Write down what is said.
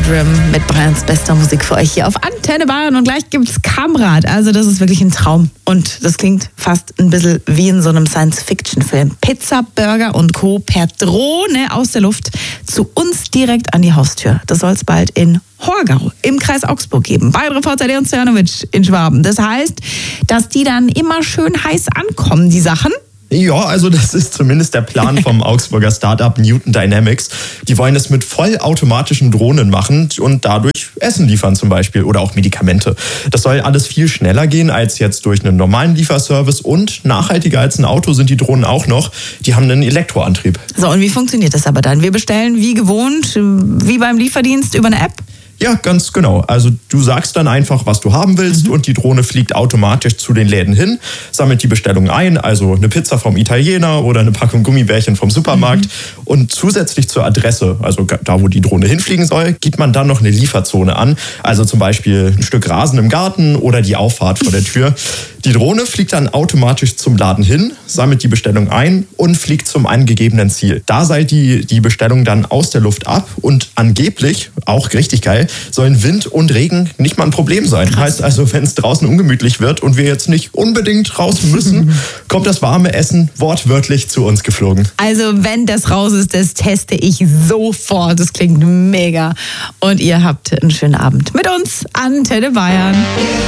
Bedroom mit Bayerns bester Musik für euch hier auf Antenne Bayern. Und gleich gibt's Kamrad. Also das ist wirklich ein Traum. Und das klingt fast ein bisschen wie in so einem Science-Fiction-Film. Pizza, Burger und Co. per Drohne aus der Luft zu uns direkt an die Haustür. Das soll es bald in Horgau im Kreis Augsburg geben. Bayern-Reporter Leon Stojanovic in Schwaben. Das heißt, dass die dann immer schön heiß ankommen, die Sachen. Ja, also das ist zumindest der Plan vom Augsburger Startup Newton Dynamics. Die wollen es mit vollautomatischen Drohnen machen und dadurch Essen liefern zum Beispiel oder auch Medikamente. Das soll alles viel schneller gehen als jetzt durch einen normalen Lieferservice und nachhaltiger als ein Auto sind die Drohnen auch noch. Die haben einen Elektroantrieb. So, und wie funktioniert das aber dann? Wir bestellen wie gewohnt, wie beim Lieferdienst über eine App? Ja, ganz genau. Also du sagst dann einfach, was du haben willst und die Drohne fliegt automatisch zu den Läden hin, sammelt die Bestellung ein, also eine Pizza vom Italiener oder eine Packung Gummibärchen vom Supermarkt. Und zusätzlich zur Adresse, also da, wo die Drohne hinfliegen soll, gibt man dann noch eine Lieferzone an. Also zum Beispiel ein Stück Rasen im Garten oder die Auffahrt vor der Tür. Die Drohne fliegt dann automatisch zum Laden hin, sammelt die Bestellung ein und fliegt zum angegebenen Ziel. Da seilt die Bestellung dann aus der Luft ab und angeblich, auch richtig geil, sollen Wind und Regen nicht mal ein Problem sein. Krass. Heißt also, wenn es draußen ungemütlich wird und wir jetzt nicht unbedingt raus müssen, kommt das warme Essen wortwörtlich zu uns geflogen. Also wenn das raus ist, das teste ich sofort. Das klingt mega. Und ihr habt einen schönen Abend mit uns, Antenne Bayern.